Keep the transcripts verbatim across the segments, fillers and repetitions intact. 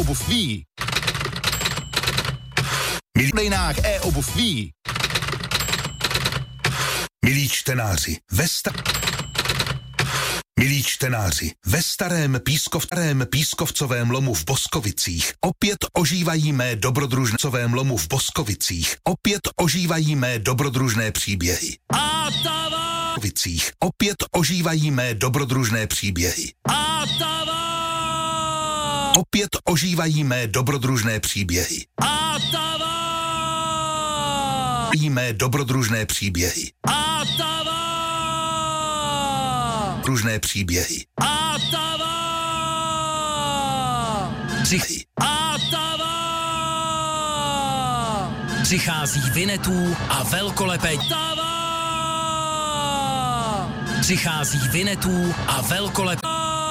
e-obuv ví. Milí prodejnách e-obuv ví. Milí čtenáři, ve sta... Milí čtenáři, ve starém, pískov... starém pískovcovém lomu v Boskovicích opět ožívají mé dobrodružném lomu v Boskovicích opět ožívají mé dobrodružné příběhy. A tava! V Boskovicích opět ožívají mé dobrodružné příběhy. A tava! Opět ožívají mé dobrodružné příběhy. A tava! Mé dobrodružné příběhy. A tava! Družné příběhy. A tava! Přichy. A tava! Přichází Vinetů a velkolepé tava! Přichází Vinetů a velkolepé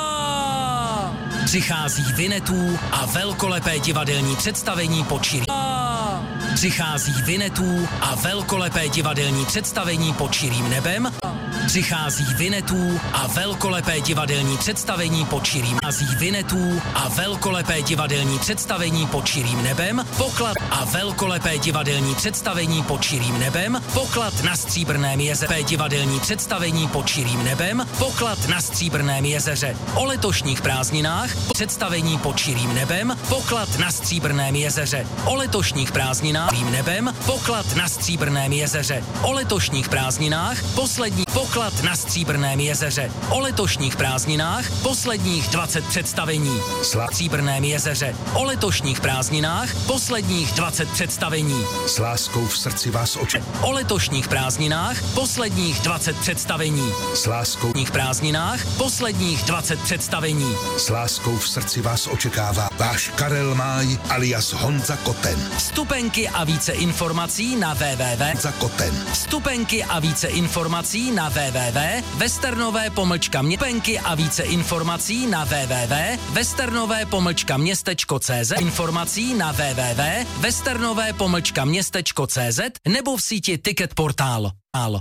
Přichází Vinetů a velkolepé divadelní představení pod širým Přichází Vinetů a velkolepé divadelní představení pod širým nebem. Přichází Vinetů a velkolepé divadelní představení pod širým Přichází Vinetů a velkolepé divadelní představení pod širým nebem. Poklad a velkolepé divadelní představení pod širým nebem. Poklad na Stříbrném jezeře. Divadelní představení pod širým nebem. Poklad na Stříbrném jezeře. O letošních prázdninách. Představení pod širým nebem. Poklad na Stříbrném jezeře. O letošních prázdninách. Nebem. Poklad na Stříbrném jezeře. O letošních prázdninách. Poslední poklad na Stříbrném jezeře. O letošních prázdninách. Posledních dvacet představení. Na Stříbrném jezeře. O letošních prázdninách. Posledních dvacet představení. S láskou v srdci vás oče. O letošních prázdninách. Posledních dvacet představení. S láskou v prázdninách. Posledních dvacet představení. S láskou v srdci vás očekává váš Karel Máj alias Honza Koten. Vstupenky a více informací na www. Za Koten. Vstupenky a více informací na www. Westernové pomlčka měpenky a více informací na www. Westernové pomlčka městečko cz. Informací na www. Westernové pomlčka městečko cz nebo v síti Ticket Portal.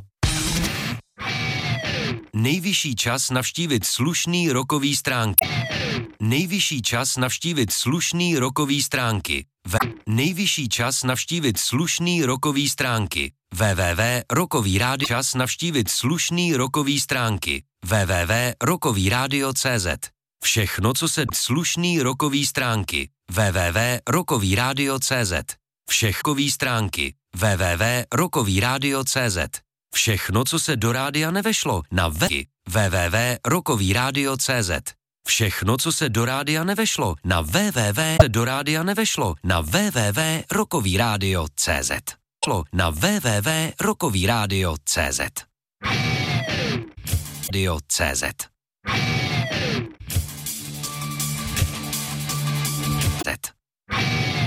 Nejvyšší čas navštívit slušný rokový stránky. Nejvyšší čas navštívit slušný rokový stránky. V... Nejvyšší čas navštívit slušný rokový stránky. www. Rokový rádio. Čas navštívit slušný rokový stránky. www. Rokový rádio tečka cz. Všechno, co se slušný rokový stránky. www. Rokový rádio tečka cz. Všechkový stránky. www. Rokový rádio tečka cz. Všechno, co se do rádia nevešlo, na www. Rokový rádio tečka cz. Všechno, co se do rádia nevešlo, na www. Do rádia nevešlo, na www. Rokový rádio tečka cz. Na www. Rokový rádio tečka cz. Radio tečka cz.